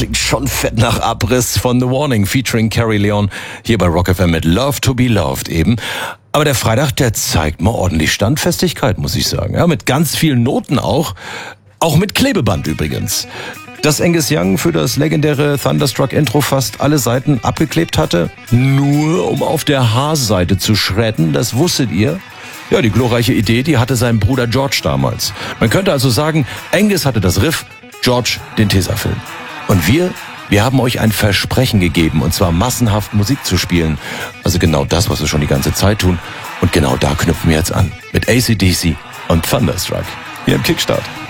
klingt schon fett nach Abriss von The Warning featuring Carrie Leon hier bei Rock FM mit Love to be Loved eben. Aber der Freitag, der zeigt mal ordentlich Standfestigkeit, muss ich sagen. Ja, mit ganz vielen Noten auch mit Klebeband übrigens. Dass Angus Young für das legendäre Thunderstruck-Intro fast alle Seiten abgeklebt hatte, nur um auf der H-Seite zu shredden, das wusstet ihr? Ja, die glorreiche Idee, die hatte sein Bruder George damals. Man könnte also sagen, Angus hatte das Riff, George den Tesafilm. Und wir haben euch ein Versprechen gegeben, und zwar massenhaft Musik zu spielen. Also genau das, was wir schon die ganze Zeit tun. Und genau da knüpfen wir jetzt an. Mit AC/DC und Thunderstruck. Hier im Kickstart.